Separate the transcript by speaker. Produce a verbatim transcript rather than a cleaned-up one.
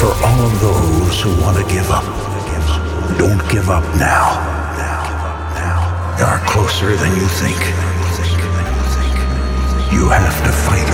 Speaker 1: For all those who want to give up, don't give up now. You're closer than you think. You have to fight